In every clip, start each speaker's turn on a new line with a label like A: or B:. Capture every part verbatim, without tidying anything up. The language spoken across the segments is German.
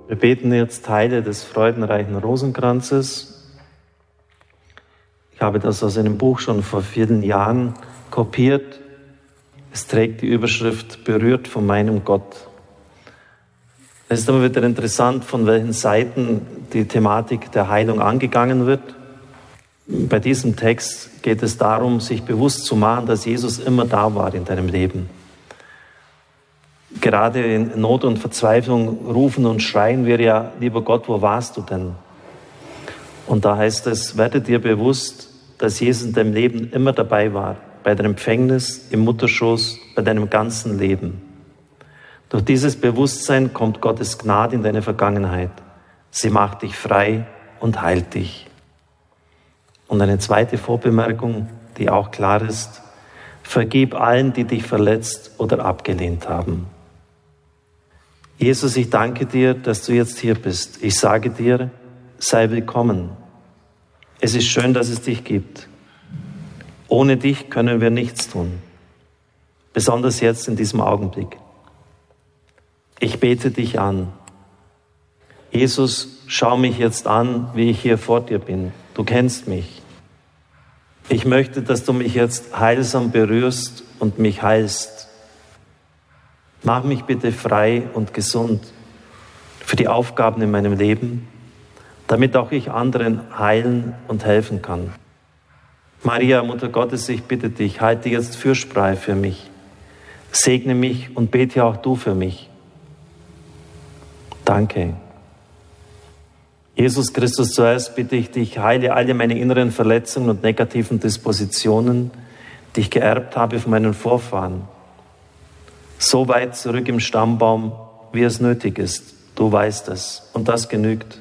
A: Wir beten jetzt Teile des freudenreichen Rosenkranzes. Ich habe das aus einem Buch schon vor vielen Jahren kopiert. Es trägt die Überschrift "Berührt von meinem Gott". Es ist immer wieder interessant, von welchen Seiten die Thematik der Heilung angegangen wird. Bei diesem Text geht es darum, sich bewusst zu machen, dass Jesus immer da war in deinem Leben. Gerade in Not und Verzweiflung rufen und schreien wir ja: Lieber Gott, wo warst du denn? Und da heißt es: Werde dir bewusst, dass Jesus in deinem Leben immer dabei war, bei deinem Empfängnis, im Mutterschoß, bei deinem ganzen Leben. Durch dieses Bewusstsein kommt Gottes Gnade in deine Vergangenheit. Sie macht dich frei und heilt dich. Und eine zweite Vorbemerkung, die auch klar ist: Vergib allen, die dich verletzt oder abgelehnt haben. Jesus, ich danke dir, dass du jetzt hier bist. Ich sage dir, sei willkommen. Es ist schön, dass es dich gibt. Ohne dich können wir nichts tun. Besonders jetzt in diesem Augenblick. Ich bete dich an. Jesus, schau mich jetzt an, wie ich hier vor dir bin. Du kennst mich. Ich möchte, dass du mich jetzt heilsam berührst und mich heilst. Mach mich bitte frei und gesund für die Aufgaben in meinem Leben, damit auch ich anderen heilen und helfen kann. Maria, Mutter Gottes, ich bitte dich, halte jetzt Fürsprache für mich. Segne mich und bete auch du für mich. Danke. Jesus Christus, zuerst bitte ich dich, heile alle meine inneren Verletzungen und negativen Dispositionen, die ich geerbt habe von meinen Vorfahren. So weit zurück im Stammbaum, wie es nötig ist. Du weißt es. Und das genügt.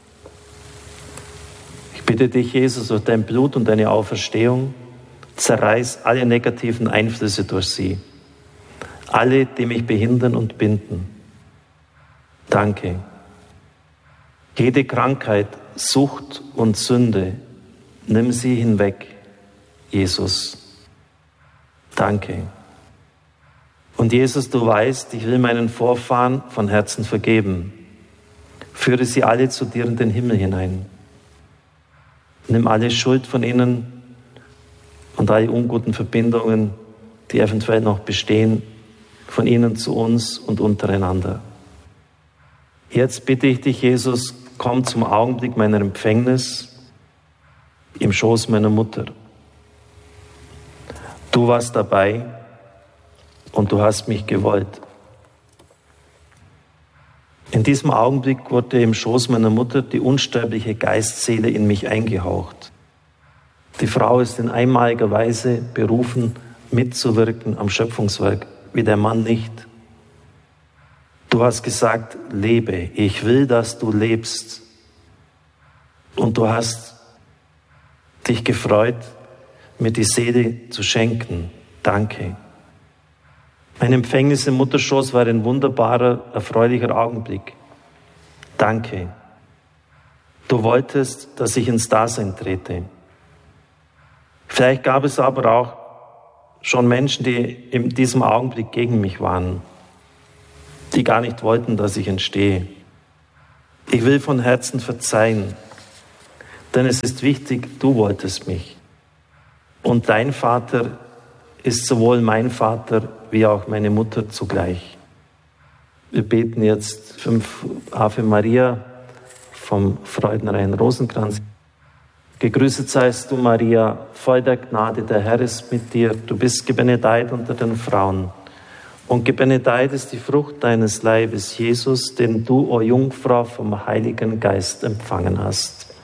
A: Ich bitte dich, Jesus, durch dein Blut und deine Auferstehung, zerreiß alle negativen Einflüsse durch sie. Alle, die mich behindern und binden. Danke. Jede Krankheit, Sucht und Sünde, nimm sie hinweg, Jesus. Danke. Und Jesus, du weißt, ich will meinen Vorfahren von Herzen vergeben. Führe sie alle zu dir in den Himmel hinein. Nimm alle Schuld von ihnen und alle unguten Verbindungen, die eventuell noch bestehen, von ihnen zu uns und untereinander. Jetzt bitte ich dich, Jesus, komm zum Augenblick meiner Empfängnis im Schoß meiner Mutter. Du warst dabei und du hast mich gewollt. In diesem Augenblick wurde im Schoß meiner Mutter die unsterbliche Geistseele in mich eingehaucht. Die Frau ist in einmaliger Weise berufen, mitzuwirken am Schöpfungswerk, wie der Mann nicht. Du hast gesagt, lebe, ich will, dass du lebst. Und du hast dich gefreut, mir die Seele zu schenken. Danke. Mein Empfängnis im Mutterschoß war ein wunderbarer, erfreulicher Augenblick. Danke. Du wolltest, dass ich ins Dasein trete. Vielleicht gab es aber auch schon Menschen, die in diesem Augenblick gegen mich waren, die gar nicht wollten, dass ich entstehe. Ich will von Herzen verzeihen, denn es ist wichtig, du wolltest mich. Und dein Vater ist sowohl mein Vater wie auch meine Mutter zugleich. Wir beten jetzt fünf Ave Maria vom freudenreichen Rosenkranz. Gegrüßet seist du, Maria, voll der Gnade, der Herr ist mit dir. Du bist gebenedeit unter den Frauen. Und gebenedeit ist die Frucht deines Leibes, Jesus, den du, o Jungfrau, vom Heiligen Geist empfangen hast.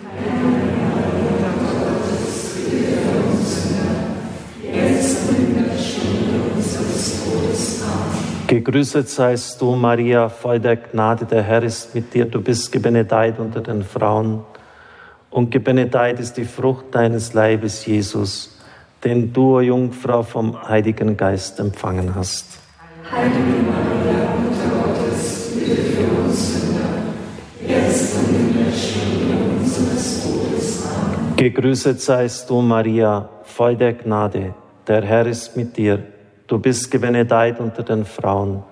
A: Gegrüßet seist du, Maria, voll der Gnade, der Herr ist mit dir. Du bist gebenedeit unter den Frauen. Und gebenedeit ist die Frucht deines Leibes, Jesus, den du, o Jungfrau, vom Heiligen Geist empfangen hast.
B: Heilige Maria, Mutter Gottes, bitte für uns Sünder, jetzt und in der Stunde unseres Todes. Amen.
A: Gegrüßet seist du, Maria, voll der Gnade, der Herr ist mit dir. Du bist gebenedeit unter den Frauen.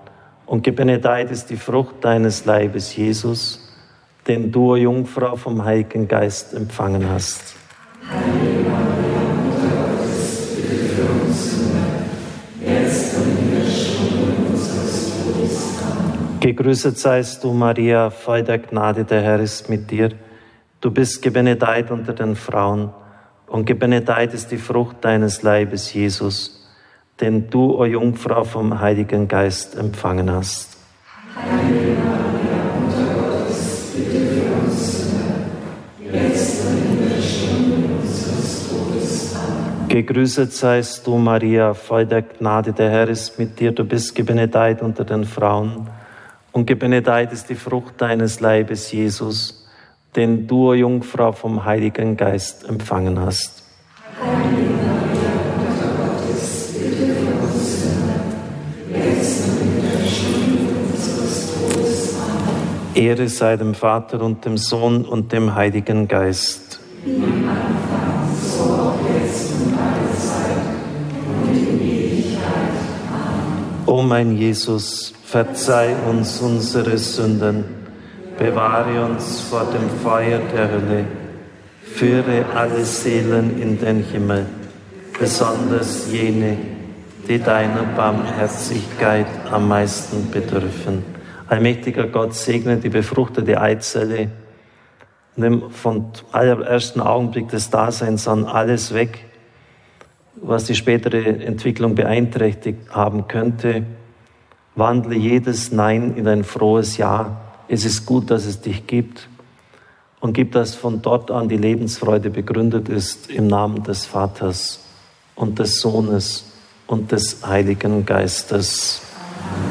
A: und gebenedeit ist die Frucht deines Leibes, Jesus, den du, o Jungfrau, vom Heiligen Geist empfangen hast.
B: Heilige Maria, Mutter Gottes, bitte für uns Sünder, jetzt und in der Stunde unseres Todes. Amen.
A: Gegrüßet seist du, Maria, voll der Gnade, der Herr ist mit dir. Du bist gebenedeit unter den Frauen, und gebenedeit ist die Frucht deines Leibes, Jesus, den du, o Jungfrau, vom Heiligen Geist empfangen hast.
B: Heilige Maria, Mutter Gottes, bitte für uns Sünder, jetzt und in der Stunde unseres Todes. Amen.
A: Gegrüßet seist du, Maria, voll der Gnade, der Herr ist mit dir. Du bist gebenedeit unter den Frauen, und gebenedeit ist die Frucht deines Leibes, Jesus, den du, o Jungfrau, vom Heiligen Geist empfangen hast.
B: Heilige Maria, Mutter Gottes, bitte für uns Sünder, jetzt und in der Stunde unseres Todes. Amen.
A: Ehre sei dem Vater und dem Sohn und dem Heiligen Geist.
B: Wie am Anfang, so auch jetzt und alle Zeit und in Ewigkeit. Amen.
A: O mein Jesus, verzeih uns unsere Sünden, bewahre uns vor dem Feuer der Hölle, führe alle Seelen in den Himmel, besonders jene, die deiner Barmherzigkeit am meisten bedürfen. Allmächtiger Gott, segne die befruchtete Eizelle, nimm von allerersten Augenblick des Daseins an alles weg, was die spätere Entwicklung beeinträchtigt haben könnte. Wandle jedes Nein in ein frohes Ja. Es ist gut, dass es dich gibt, und gib, dass von dort an die Lebensfreude begründet ist, im Namen des Vaters und des Sohnes und des Heiligen Geistes.